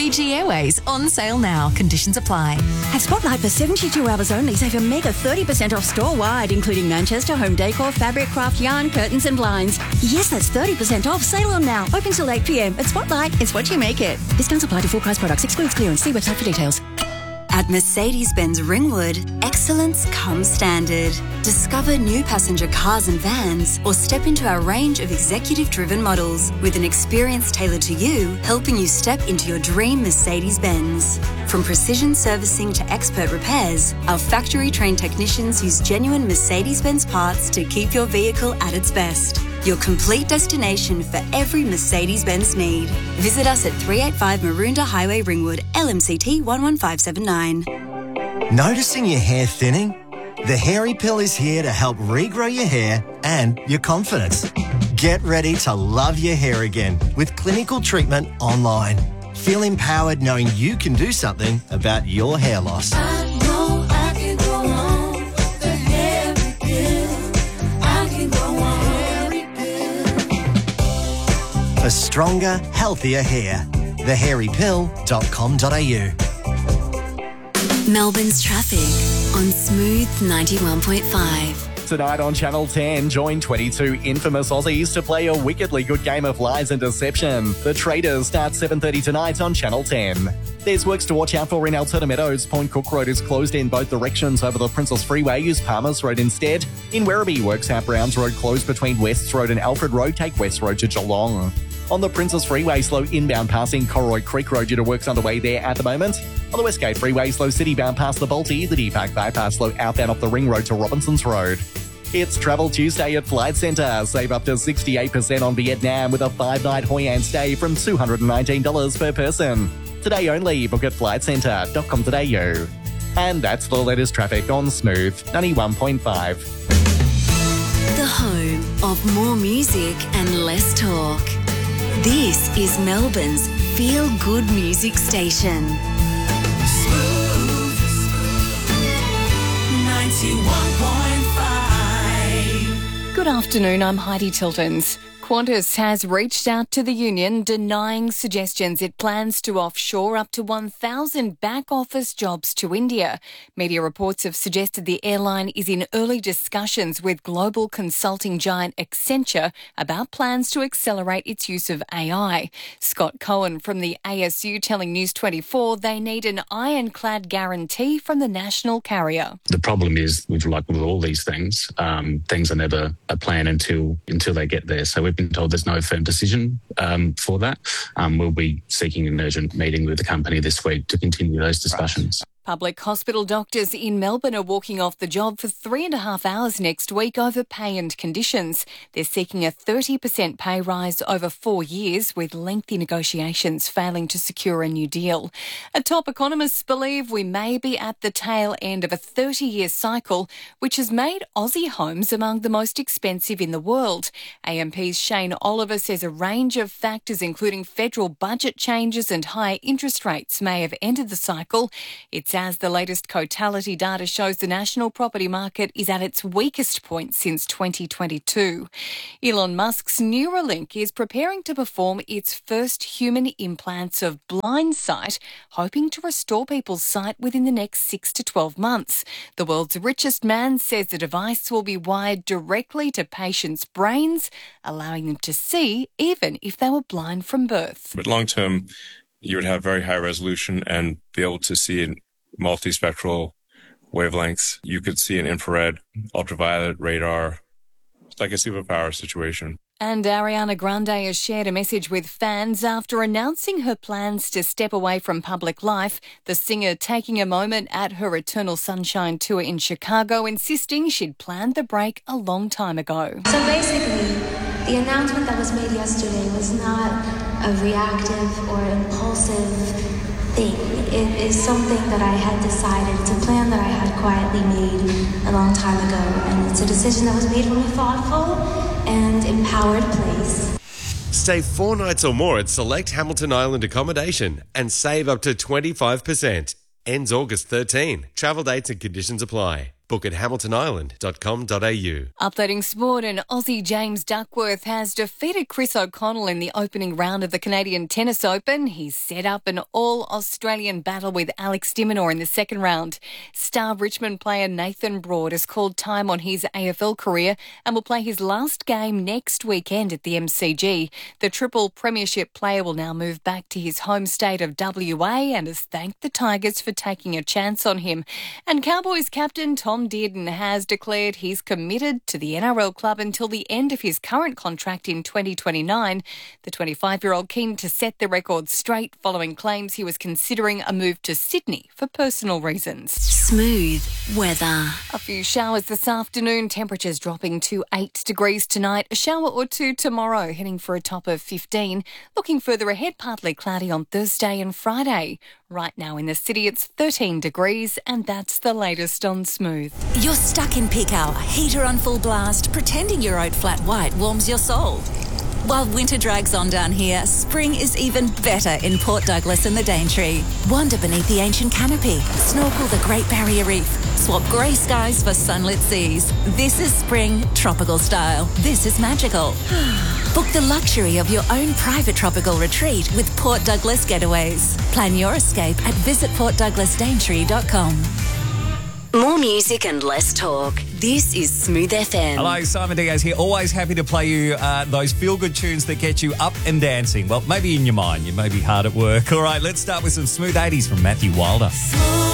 Fiji Airways, on sale now. Conditions apply. At Spotlight for 72 hours only, save a mega 30% off store-wide, including Manchester, home decor, fabric, craft, yarn, curtains and blinds. Yes, that's 30% off. Sale on now. Open till 8 p.m. At Spotlight, it's what you make it. Discounts apply to full price products. Excludes clearance. See website for details. At Mercedes-Benz Ringwood, excellence comes standard. Discover new passenger cars and vans or step into our range of executive-driven models with an experience tailored to you, helping you step into your dream Mercedes-Benz. From precision servicing to expert repairs, our factory-trained technicians use genuine Mercedes-Benz parts to keep your vehicle at its best. Your complete destination for every Mercedes-Benz need. Visit us at 385 Maroondah Highway, Ringwood, LMCT 11579. Noticing your hair thinning? The Hairy Pill is here to help regrow your hair and your confidence. Get ready to love your hair again with clinical treatment online. Feel empowered knowing you can do something about your hair loss. I know I can go on the Hairy Pill. I can go on. For stronger, healthier hair. thehairypill.com.au. Melbourne's traffic on Smooth 91.5. Tonight on Channel 10, join 22 infamous Aussies to play a wickedly good game of lies and deception. The Traders start 7:30 tonight on Channel 10. There's works to watch out for in Alberta Meadows. Point Cook Road is closed in both directions over the Princess Freeway. Use Palmers Road instead. In Werribee, works out Browns Road closed between Wests Road and Alfred Road. Take West Road to Geelong. On the Princess Freeway, slow inbound passing Corroy Creek Road due to works underway there at the moment. On the Westgate Freeway, slow citybound past the Balti. The Deepak bypass slow outbound off the Ring Road to Robinsons Road. It's Travel Tuesday at Flight Centre. Save up to 68% on Vietnam with a 5-night Hoi An stay from $219 per person. Today only, book at flightcentre.com.au. And that's the latest traffic on Smooth 91.5. The home of more music and less talk. This is Melbourne's feel-good music station. Smooth 91.5. Good afternoon, I'm Heidi Tiltons. Qantas has reached out to the union denying suggestions it plans to offshore up to 1,000 back-office jobs to India. Media reports have suggested the airline is in early discussions with global consulting giant Accenture about plans to accelerate its use of AI. Scott Cohen from the ASU telling News 24 they need an ironclad guarantee from the national carrier. The problem is, with all these things, things are never a plan until they get there. So we've been told there's no firm decision for that. We'll be seeking an urgent meeting with the company this week to continue those discussions. Public hospital doctors in Melbourne are walking off the job for 3.5 hours next week over pay and conditions. They're seeking a 30% pay rise over 4 years, with lengthy negotiations failing to secure a new deal. Top economists believe we may be at the tail end of a 30-year cycle, which has made Aussie homes among the most expensive in the world. AMP's Shane Oliver says a range of factors, including federal budget changes and higher interest rates, may have ended the cycle. It's as the latest Cotality data shows the national property market is at its weakest point since 2022. Elon Musk's Neuralink is preparing to perform its first human implants of blind sight, hoping to restore people's sight within the next 6 to 12 months. The world's richest man says the device will be wired directly to patients' brains, allowing them to see even if they were blind from birth. But long term, you would have very high resolution and be able to see in multispectral wavelengths. You could see an infrared, ultraviolet, radar. It's like a superpower situation. And Ariana Grande has shared a message with fans after announcing her plans to step away from public life. The singer taking a moment at her Eternal Sunshine tour in Chicago, insisting she'd planned the break a long time ago. So basically, the announcement that was made yesterday was not a reactive or impulsive thing. It is something that I had decided. It's a plan that I had quietly made a long time ago, and it's a decision that was made from a thoughtful and empowered place. Stay 4 nights or more at select Hamilton Island accommodation and save up to 25%. Ends August 13. Travel dates and conditions apply. Book at hamiltonisland.com.au. Updating sport, and Aussie James Duckworth has defeated Chris O'Connell in the opening round of the Canadian Tennis Open. He's set up an all-Australian battle with Alex de Minaur in the second round. Star Richmond player Nathan Broad has called time on his AFL career and will play his last game next weekend at the MCG. The triple premiership player will now move back to his home state of WA and has thanked the Tigers for taking a chance on him. And Cowboys captain Tom Dearden has declared he's committed to the NRL club until the end of his current contract in 2029. The 25-year-old keen to set the record straight following claims he was considering a move to Sydney for personal reasons. Smooth weather. A few showers this afternoon, temperatures dropping to 8 degrees tonight, a shower or two tomorrow, heading for a top of 15. Looking further ahead, partly cloudy on Thursday and Friday. Right now in the city, it's 13 degrees, and that's the latest on Smooth. You're stuck in peak hour, heater on full blast, pretending your oat flat white warms your soul. While winter drags on down here, spring is even better in Port Douglas and the Daintree. Wander beneath the ancient canopy, snorkel the Great Barrier Reef, swap grey skies for sunlit seas. This is spring tropical style. This is magical. Book the luxury of your own private tropical retreat with Port Douglas Getaways. Plan your escape at visitportdouglasdaintree.com. More music and less talk. This is Smooth FM. Hello, Simon Diaz here. Always happy to play you those feel-good tunes that get you up and dancing. Well, maybe in your mind. You may be hard at work. All right, let's start with some Smooth 80s from Matthew Wilder.